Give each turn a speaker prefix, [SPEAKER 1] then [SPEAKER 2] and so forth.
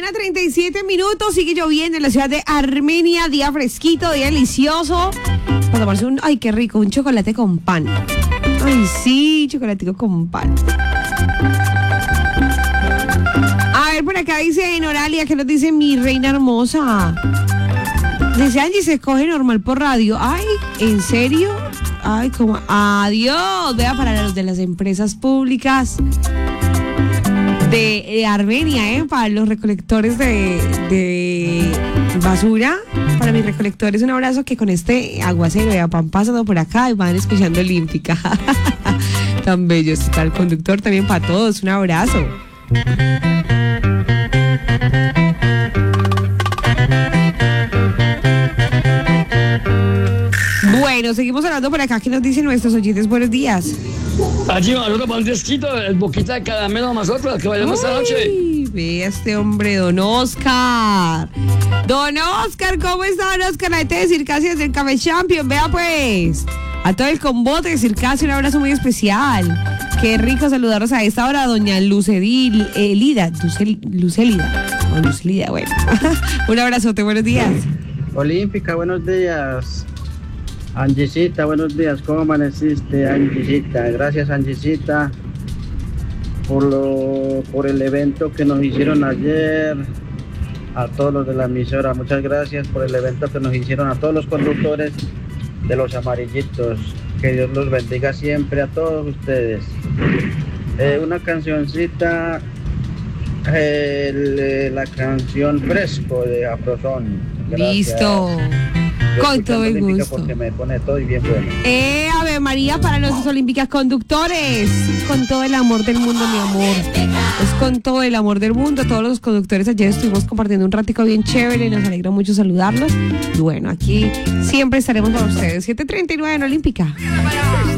[SPEAKER 1] mañana, 37 minutos. Sigue lloviendo en la ciudad de Armenia. Día fresquito, día delicioso. Para tomarse ay, qué rico, un chocolate con pan. Ay, sí, chocolatico con pan. A ver, por acá dice Noralia, ¿qué nos dice mi reina hermosa? Dice Angie, se escoge normal por radio. Ay, ¿en serio? Ay, como, adiós. Vea, para los de las empresas públicas de Armenia, para los recolectores de basura, para mis recolectores, un abrazo, que con este aguacero ya van pasando por acá y van escuchando Olímpica. Tan bellos. Está el conductor también, para todos, un abrazo. Bueno, seguimos hablando por acá. ¿Qué nos dicen nuestros oyentes? Buenos días.
[SPEAKER 2] Allí, otro pandesquito, el boquita de caramelo a nosotros, que vayamos esta noche.
[SPEAKER 1] Ve a este hombre, don Oscar. Don Oscar, ¿cómo está, don Oscar? La gente de Circasia desde el Café Champion. Vea, pues, a todo el combote de Circasia, un abrazo muy especial. Qué rico saludarlos a esta hora, doña Lucelida, bueno. Un abrazote, buenos días.
[SPEAKER 3] Olímpica, buenos días. Angisita, buenos días. ¿Cómo amaneciste, Angisita? Gracias, Angisita, por el evento que nos hicieron ayer. A todos los de la emisora, muchas gracias por el evento que nos hicieron, a todos los conductores de los amarillitos. Que Dios los bendiga siempre a todos ustedes. Una cancioncita, la canción Fresco de Afrozón. Gracias.
[SPEAKER 1] Listo. Con todo el gusto.
[SPEAKER 3] Porque me pone todo y bien bueno.
[SPEAKER 1] Ave María para nuestros olímpicas conductores. Con todo el amor del mundo, mi amor. Es con todo el amor del mundo. Todos los conductores ayer estuvimos compartiendo un ratico bien chévere. Nos alegra mucho saludarlos. Y bueno, aquí siempre estaremos con ustedes. 7:39 en Olímpica.